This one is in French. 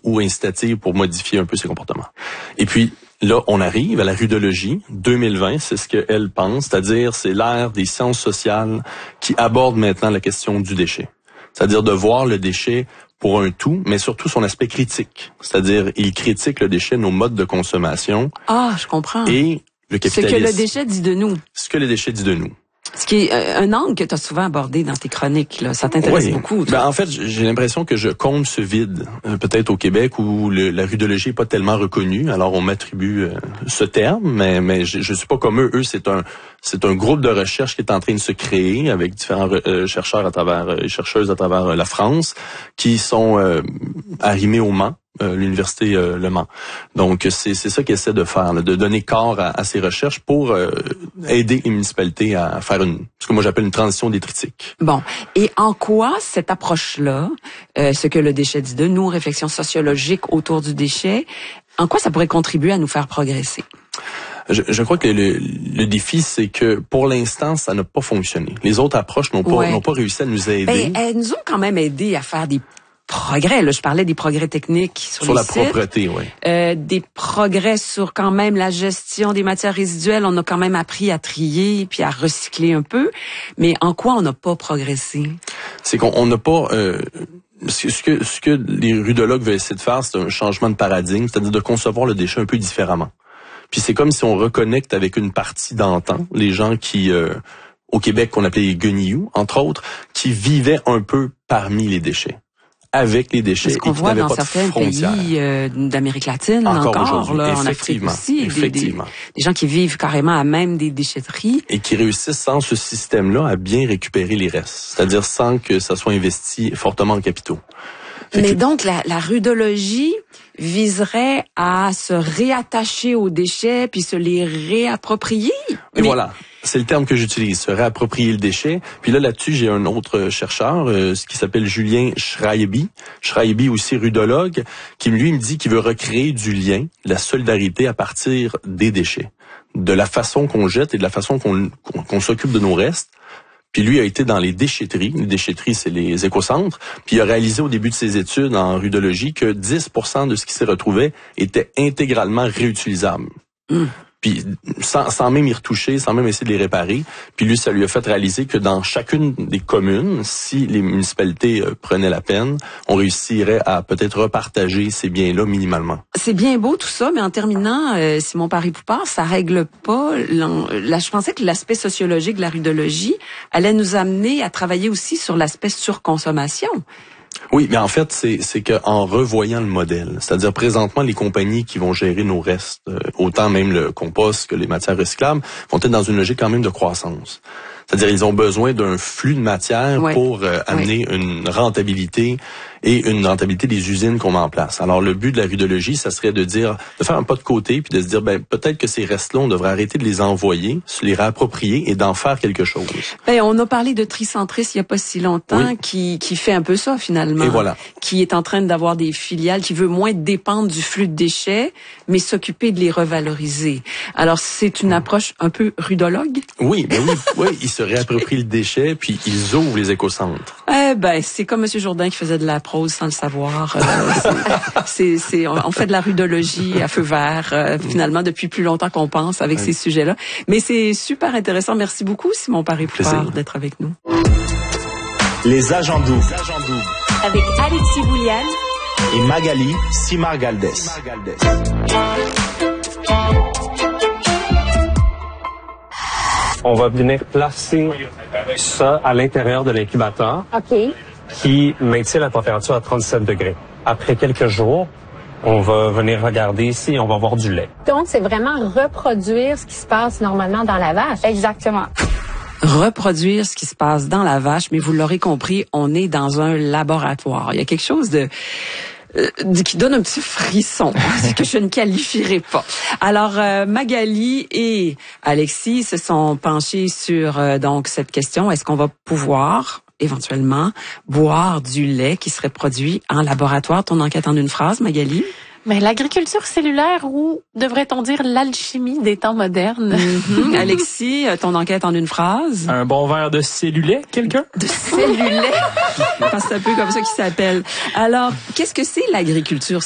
ou incitative pour modifier un peu ses comportements. Et puis, là, on arrive à la rudologie 2020, c'est ce qu'elle pense, c'est-à-dire c'est l'ère des sciences sociales qui aborde maintenant la question du déchet. C'est-à-dire de voir le déchet pour un tout, mais surtout son aspect critique. C'est-à-dire, il critique le déchet, nos modes de consommation. Ah, je comprends. Et le capitalisme. Ce que le déchet dit de nous. Ce que le déchet dit de nous. Ce qui est un angle que tu as souvent abordé dans tes chroniques, là. Ça t'intéresse beaucoup. Ben, en fait, j'ai l'impression que je comble ce vide, peut-être au Québec où la rudologie est pas tellement reconnue. Alors, on m'attribue ce terme, mais je suis pas comme eux. Eux, c'est un groupe de recherche qui est en train de se créer avec différents chercheurs chercheuses à travers la France qui sont arrimés au Mans. L'université Le Mans. Donc c'est ça qu'ils essaient de faire, là, de donner corps à ces recherches pour aider les municipalités à faire ce que moi j'appelle une transition détritique. Bon, et en quoi cette approche-là, ce que le déchet dit de nous, réflexion sociologique autour du déchet, en quoi ça pourrait contribuer à nous faire progresser? Je crois que le défi, c'est que pour l'instant, ça n'a pas fonctionné. Les autres approches n'ont pas réussi à nous aider. Ben, elles nous ont quand même aidé à faire des progrès. Là, je parlais des progrès techniques sur la sites, propreté, oui. Des progrès sur quand même la gestion des matières résiduelles. On a quand même appris à trier puis à recycler un peu. Mais en quoi on n'a pas progressé? C'est qu'on n'a pas... ce que les rudologues veulent essayer de faire, c'est un changement de paradigme, c'est-à-dire de concevoir le déchet un peu différemment. Puis c'est comme si on reconnecte avec une partie d'antan, les gens qui... au Québec, qu'on appelait les guenilloux, entre autres, qui vivaient un peu parmi les déchets. Avec les déchets. Ce qu'on voit dans certains pays d'Amérique latine encore là, en Afrique aussi, des gens qui vivent carrément à même des déchetteries. Et qui réussissent sans ce système-là à bien récupérer les restes, c'est-à-dire sans que ça soit investi fortement en capitaux. Mais donc, la rudologie viserait à se réattacher aux déchets puis se les réapproprier? Mais voilà. C'est le terme que j'utilise, se réapproprier le déchet. Puis là-dessus, j'ai un autre chercheur, qui s'appelle Julien Schreiby. Schreiby, aussi rudologue, qui lui me dit qu'il veut recréer du lien, de la solidarité à partir des déchets. De la façon qu'on jette et de la façon qu'on s'occupe de nos restes. Puis lui a été dans les déchetteries. Les déchetteries, c'est les écocentres. Puis il a réalisé au début de ses études en rudologie que 10% de ce qui s'y retrouvait était intégralement réutilisable. Puis sans même y retoucher, sans même essayer de les réparer. Puis lui, ça lui a fait réaliser que dans chacune des communes, si les municipalités prenaient la peine, on réussirait à peut-être repartager ces biens-là minimalement. C'est bien beau tout ça, mais en terminant, Simon Paré-Poupard, ça règle pas... je pensais que l'aspect sociologique de la rudologie allait nous amener à travailler aussi sur l'aspect surconsommation. Oui, mais en fait, c'est que en revoyant le modèle, c'est-à-dire présentement les compagnies qui vont gérer nos restes, autant même le compost que les matières recyclables, vont être dans une logique quand même de croissance. C'est-à-dire ils ont besoin d'un flux de matière pour amener une rentabilité et une rentabilité des usines qu'on met en place. Alors le but de la rudologie, ça serait de faire un pas de côté puis de se dire peut-être que ces restes-là, on devrait arrêter de les envoyer, se les réapproprier et d'en faire quelque chose. On a parlé de Tricentris il y a pas si longtemps qui fait un peu ça finalement. Et voilà. Qui est en train d'avoir des filiales qui veut moins dépendre du flux de déchets mais s'occuper de les revaloriser. Alors c'est une approche un peu rudologue. Oui, ils se réapproprient le déchet puis ils ouvrent les écocentres. C'est comme M. Jourdain qui faisait de la prose sans le savoir. On fait de la rudologie à feu vert, finalement, depuis plus longtemps qu'on pense avec ces sujets-là. Mais c'est super intéressant. Merci beaucoup, Simon Paré-Poupard, d'être avec nous. Les agents doubles. Avec Alexis Bouliane et Magali Simard-Galdès. On va venir placer ça à l'intérieur de l'incubateur qui maintient la température à 37 degrés. Après quelques jours, on va venir regarder ici et on va voir du lait. Donc, c'est vraiment reproduire ce qui se passe normalement dans la vache. Exactement. Reproduire ce qui se passe dans la vache, mais vous l'aurez compris, on est dans un laboratoire. Il y a quelque chose qui donne un petit frisson, que je ne qualifierai pas. Alors, Magali et Alexis se sont penchés sur donc cette question. Est-ce qu'on va pouvoir éventuellement boire du lait qui serait produit en laboratoire? Ton enquête en une phrase, Magali? Mais l'agriculture cellulaire ou devrait-on dire l'alchimie des temps modernes? Alexis, ton enquête en une phrase? Un bon verre de cellulet, quelqu'un? De cellulet? C'est un peu comme ça qu'il s'appelle. Alors, qu'est-ce que c'est l'agriculture